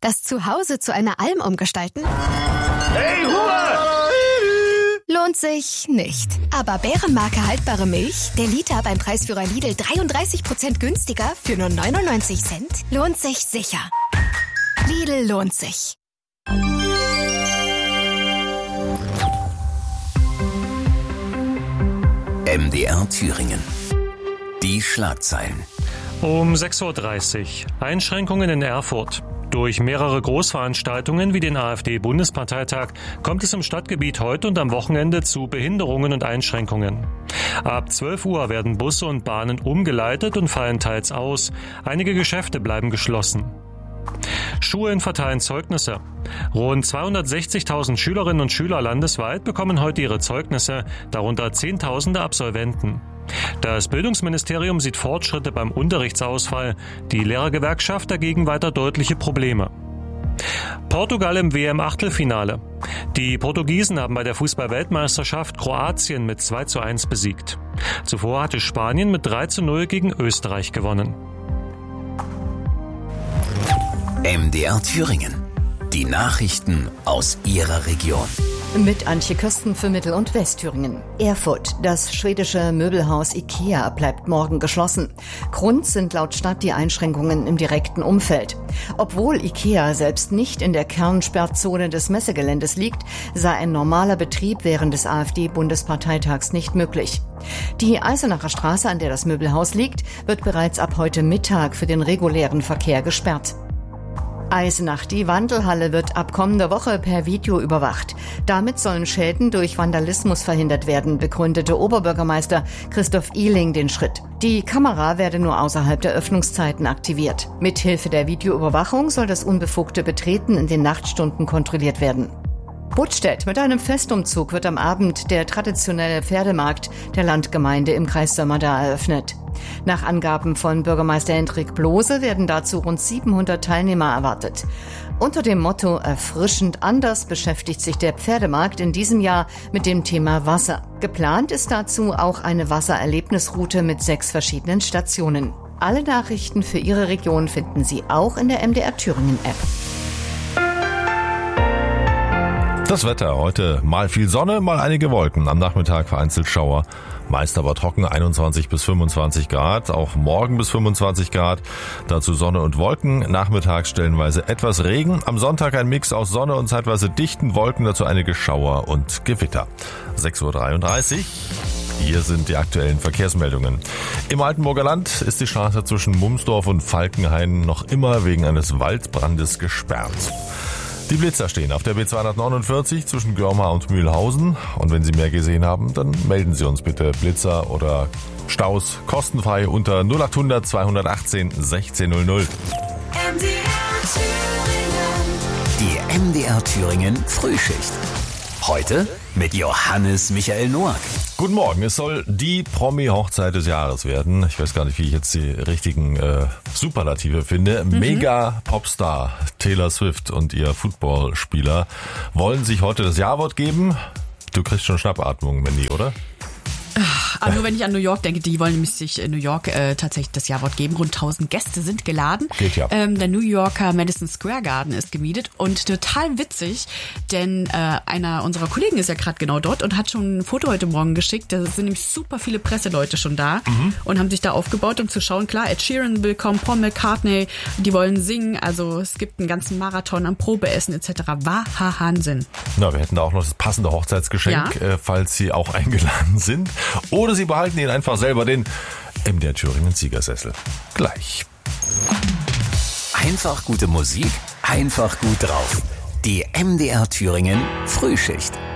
Das Zuhause zu einer Alm umgestalten? Hey, Ruhe! Lohnt sich nicht. Aber Bärenmarke haltbare Milch, der Liter beim Preisführer Lidl 33% günstiger für nur 99 Cent, lohnt sich sicher. Lidl lohnt sich. MDR Thüringen. Die Schlagzeilen. Um 6.30 Uhr. Einschränkungen in Erfurt. Durch mehrere Großveranstaltungen wie den AfD-Bundesparteitag kommt es im Stadtgebiet heute und am Wochenende zu Behinderungen und Einschränkungen. Ab 12 Uhr werden Busse und Bahnen umgeleitet und fallen teils aus. Einige Geschäfte bleiben geschlossen. Schulen verteilen Zeugnisse. Rund 260.000 Schülerinnen und Schüler landesweit bekommen heute ihre Zeugnisse, darunter Zehntausende Absolventen. Das Bildungsministerium sieht Fortschritte beim Unterrichtsausfall, die Lehrergewerkschaft dagegen weiter deutliche Probleme. Portugal im WM-Achtelfinale. Die Portugiesen haben bei der Fußball-Weltmeisterschaft Kroatien mit 2:1 besiegt. Zuvor hatte Spanien mit 3:0 gegen Österreich gewonnen. MDR Thüringen. Die Nachrichten aus Ihrer Region. Mit Antje Kösten für Mittel- und Westthüringen. Erfurt. Das schwedische Möbelhaus IKEA bleibt morgen geschlossen. Grund sind laut Stadt die Einschränkungen im direkten Umfeld. Obwohl IKEA selbst nicht in der Kernsperrzone des Messegeländes liegt, sei ein normaler Betrieb während des AfD-Bundesparteitags nicht möglich. Die Eisenacher Straße, an der das Möbelhaus liegt, wird bereits ab heute Mittag für den regulären Verkehr gesperrt. Eisenach. Die Wandelhalle wird ab kommender Woche per Video überwacht. Damit sollen Schäden durch Vandalismus verhindert werden, begründete Oberbürgermeister Christoph Ihling den Schritt. Die Kamera werde nur außerhalb der Öffnungszeiten aktiviert. Mithilfe der Videoüberwachung soll das unbefugte Betreten in den Nachtstunden kontrolliert werden. Buttstedt. Mit einem Festumzug wird am Abend der traditionelle Pferdemarkt der Landgemeinde im Kreis Sömmerda eröffnet. Nach Angaben von Bürgermeister Hendrik Blose werden dazu rund 700 Teilnehmer erwartet. Unter dem Motto Erfrischend anders beschäftigt sich der Pferdemarkt in diesem Jahr mit dem Thema Wasser. Geplant ist dazu auch eine Wassererlebnisroute mit 6 verschiedenen Stationen. Alle Nachrichten für Ihre Region finden Sie auch in der MDR Thüringen App. Das Wetter heute: mal viel Sonne, mal einige Wolken. Am Nachmittag vereinzelt Schauer. Meist aber trocken, 21 bis 25 Grad. Auch morgen bis 25 Grad. Dazu Sonne und Wolken. Nachmittags stellenweise etwas Regen. Am Sonntag ein Mix aus Sonne und zeitweise dichten Wolken. Dazu einige Schauer und Gewitter. 6.33 Uhr. Hier sind die aktuellen Verkehrsmeldungen. Im Altenburger Land ist die Straße zwischen Mumsdorf und Falkenhain noch immer wegen eines Waldbrandes gesperrt. Die Blitzer stehen auf der B249 zwischen Görmar und Mühlhausen. Und wenn Sie mehr gesehen haben, dann melden Sie uns bitte. Blitzer oder Staus kostenfrei unter 0800 218 1600. Die MDR Thüringen Frühschicht. Heute mit Johannes Michael Noack. Guten Morgen, es soll die Promi-Hochzeit des Jahres werden. Ich weiß gar nicht, wie ich jetzt die richtigen Superlative finde. Mega-Popstar Taylor Swift und ihr Footballspieler wollen sich heute das Ja-Wort geben. Du kriegst schon Schnappatmung, Mandy, oder? Nur wenn ich an New York denke, die wollen nämlich sich in New York tatsächlich das Ja-Wort geben. Rund 1000 Gäste sind geladen. Geht ja. Der New Yorker Madison Square Garden ist gemietet und total witzig, denn einer unserer Kollegen ist ja gerade genau dort und hat schon ein Foto heute Morgen geschickt. Da sind nämlich super viele Presseleute schon da und haben sich da aufgebaut, um zu schauen. Klar, Ed Sheeran will kommen, Paul McCartney, die wollen singen. Also es gibt einen ganzen Marathon am Probeessen etc. Wahnsinn. Na, wir hätten da auch noch das passende Hochzeitsgeschenk, falls Sie auch eingeladen sind. Oder Sie behalten ihn einfach selber, den MDR Thüringen Siegersessel. Gleich. Einfach gute Musik, einfach gut drauf. Die MDR Thüringen Frühschicht.